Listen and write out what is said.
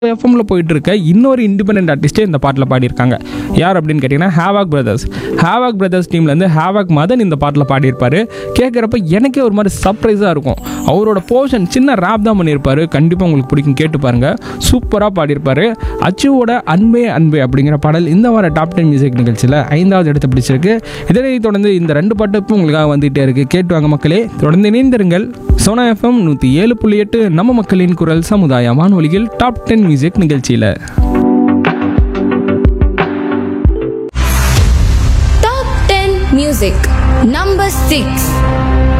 எஃப்எம்ல போயிட்டு இருக்க இன்னொரு இண்டிபெண்டன்ட் ஆர்டிஸ்டே இந்த பாட்டில் பாடியிருக்காங்க. யார் அப்படின்னு கேட்டிங்கன்னா ஹேவாக் பிரதர்ஸ் டீம்லேருந்து ஹேவாக் மதன் இந்த பாட்டில் பாடியிருப்பார். கேட்குறப்ப எனக்கே ஒரு மாதிரி சர்ப்ரைஸாக இருக்கும். அவரோட போர்ஷன் சின்ன ரேப் தான் பண்ணியிருப்பார். கண்டிப்பாக உங்களுக்கு பிடிக்கும், கேட்டு பாருங்கள். சூப்பராக பாடியிருப்பார். அச்சுவோட அன்பே அன்பே அப்படிங்கிற பாடல் இந்த வார டாப் 10 மியூசிக் நிகழ்ச்சியில் 5வது இடத்தை பிடிச்சிருக்கு. இதனை தொடர்ந்து இந்த 2 பாட்டு இப்போ உங்களுக்காக வந்துகிட்டே இருக்குது. கேட்டு வாங்க மக்களே, தொடர்ந்து இணைந்திருங்கள். சோனா எஃப்எம் 107.8 நம்ம மக்களின் குரல் சமுதாய வானொலியில் டாப் 10 மியூசிக் நிகழ்ச்சியில் Top 10 Music Number 6